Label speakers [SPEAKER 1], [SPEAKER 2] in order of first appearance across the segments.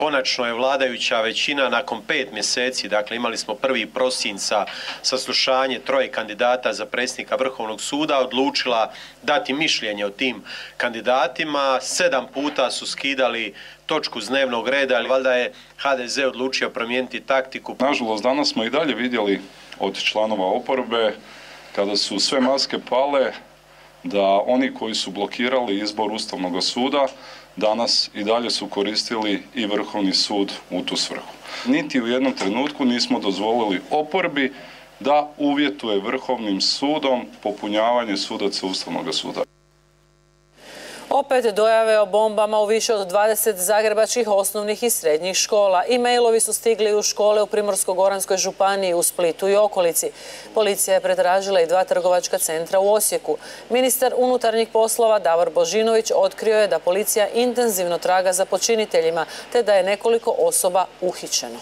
[SPEAKER 1] Konačno je vladajuća većina nakon 5 mjeseci, dakle imali smo 1. prosinca saslušanje 3 kandidata za predsjednika Vrhovnog suda, odlučila dati mišljenje o tim kandidatima. 7 puta su skidali točku s dnevnog reda, ali valjda je HDZ odlučio promijeniti taktiku.
[SPEAKER 2] Nažalost, danas smo i dalje vidjeli od članova oporbe, kada su sve maske pale, da oni koji su blokirali izbor Ustavnog suda danas i dalje su koristili i Vrhovni sud u tu svrhu. Niti u jednom trenutku nismo dozvolili oporbi da uvjetuje Vrhovnim sudom popunjavanje sudaca Ustavnog suda.
[SPEAKER 3] Opet dojave o bombama u više od 20 zagrebačkih osnovnih i srednjih škola. E-mailovi su stigli u škole u Primorsko-goranskoj županiji, u Splitu i okolici. Policija je pretražila i 2 trgovačka centra u Osijeku. Ministar unutarnjih poslova Davor Božinović otkrio je da policija intenzivno traga za počiniteljima, te da je nekoliko osoba uhićeno.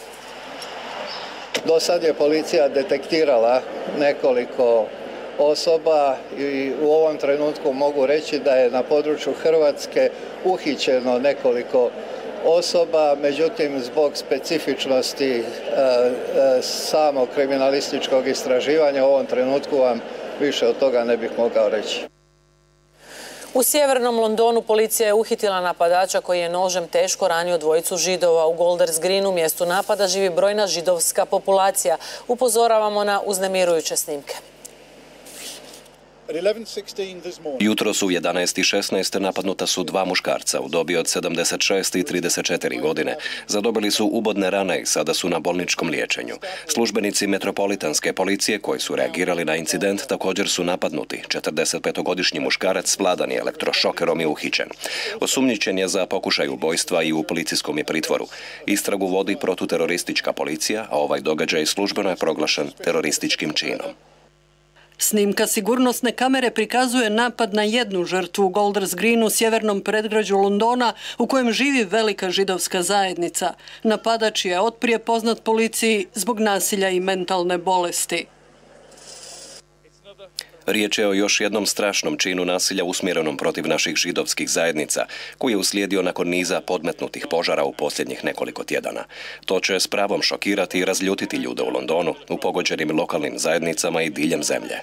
[SPEAKER 4] Do sad je policija detektirala nekoliko osoba i u ovom trenutku mogu reći da je na području Hrvatske uhićeno nekoliko osoba, međutim zbog specifičnosti samog kriminalističkog istraživanja u ovom trenutku vam više od toga ne bih mogao reći.
[SPEAKER 3] U sjevernom Londonu policija je uhitila napadača koji je nožem teško ranio 2 Židova. U Golders Greenu, mjestu napada, živi brojna židovska populacija. Upozoravamo na uznemirujuće snimke.
[SPEAKER 5] Jutros u 11:16 napadnuta su 2 muškarca u dobi od 76 i 34 godine. Zadobili su ubodne rane i sada su na bolničkom liječenju. Službenici metropolitanske policije koji su reagirali na incident također su napadnuti. 45-godišnji muškarac vladan je elektrošokerom i uhićen. Osumnjičen je za pokušaj ubojstva i u policijskom je pritvoru. Istragu vodi protuteroristička policija, a ovaj događaj službeno je proglašen terorističkim činom.
[SPEAKER 6] Snimka sigurnosne kamere prikazuje napad na 1 žrtvu u Golders Greenu, sjevernom predgrađu Londona, u kojem živi velika židovska zajednica. Napadač je otprije poznat policiji zbog nasilja i mentalne bolesti.
[SPEAKER 5] Riječ je o još jednom strašnom činu nasilja usmjerenom protiv naših židovskih zajednica, koji je uslijedio nakon niza podmetnutih požara u posljednjih nekoliko tjedana. To će s pravom šokirati i razljutiti ljude u Londonu, u pogođenim lokalnim zajednicama i diljem zemlje.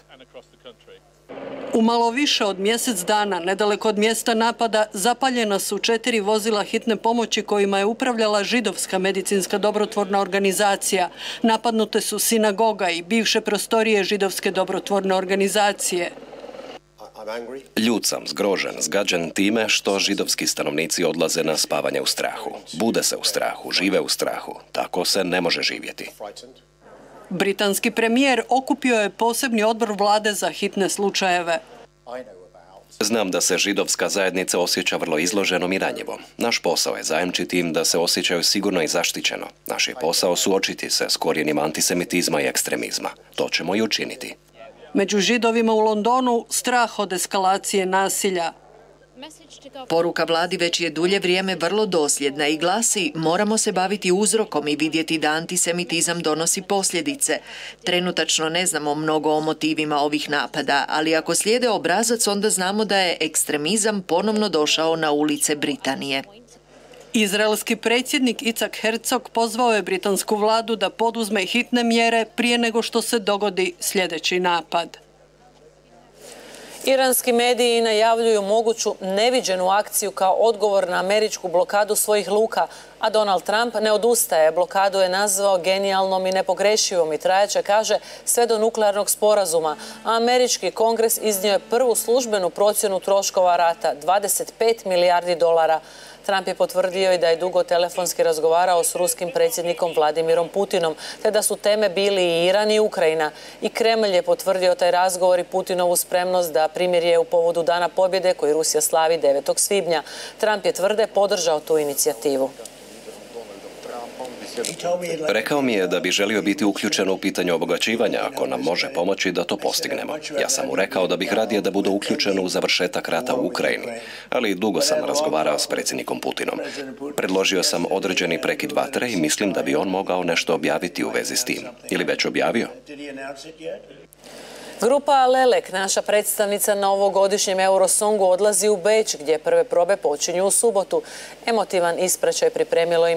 [SPEAKER 6] U malo više od mjesec dana, nedaleko od mjesta napada, zapaljena su 4 vozila hitne pomoći kojima je upravljala židovska medicinska dobrotvorna organizacija. Napadnute su sinagoga i bivše prostorije židovske dobrotvorne organizacije.
[SPEAKER 5] Ljut sam, zgrožen, zgađen time što židovski stanovnici odlaze na spavanje u strahu. Bude se u strahu, žive u strahu. Tako se ne može živjeti.
[SPEAKER 6] Britanski premijer okupio je posebni odbor vlade za hitne slučajeve.
[SPEAKER 5] Znam da se židovska zajednica osjeća vrlo izloženom i ranjivom. Naš posao je zajamčiti im da se osjećaju sigurno i zaštićeno. Naš je posao suočiti se s korijenima antisemitizma i ekstremizma. To ćemo i učiniti.
[SPEAKER 6] Među Židovima u Londonu strah od eskalacije nasilja.
[SPEAKER 7] Poruka vladi već je dulje vrijeme vrlo dosljedna i glasi: moramo se baviti uzrokom i vidjeti da antisemitizam donosi posljedice. Trenutačno ne znamo mnogo o motivima ovih napada, ali ako slijede obrazac, onda znamo da je ekstremizam ponovno došao na ulice Britanije.
[SPEAKER 6] Izraelski predsjednik Icak Herzog pozvao je britansku vladu da poduzme hitne mjere prije nego što se dogodi sljedeći napad.
[SPEAKER 3] Iranski mediji najavljuju moguću neviđenu akciju kao odgovor na američku blokadu svojih luka, a Donald Trump ne odustaje. Blokadu je nazvao genijalnom i nepogrešivom i trajaće, kaže, sve do nuklearnog sporazuma. A američki kongres iznio je prvu službenu procjenu troškova rata, 25 milijardi dolara. Trump je potvrdio i da je dugo telefonski razgovarao s ruskim predsjednikom Vladimirom Putinom, te da su teme bili i Iran i Ukrajina. I Kremlj je potvrdio taj razgovor i Putinovu spremnost da primirje u povodu Dana pobjede koji Rusija slavi 9. svibnja. Trump je tvrde podržao tu inicijativu.
[SPEAKER 5] Rekao mi je da bi želio biti uključen u pitanje obogaćivanja ako nam može pomoći da to postignemo. Ja sam mu rekao da bih radije da bude uključen u završetak rata u Ukrajini, ali dugo sam razgovarao s predsjednikom Putinom. Predložio sam određeni prekid vatre i mislim da bi on mogao nešto objaviti u vezi s tim. Ili već objavio?
[SPEAKER 3] Grupa Lelek, naša predstavnica na ovogodišnjem Eurosongu, odlazi u Beč gdje prve probe počinju u subotu. Emotivan ispraćaj pripremilo im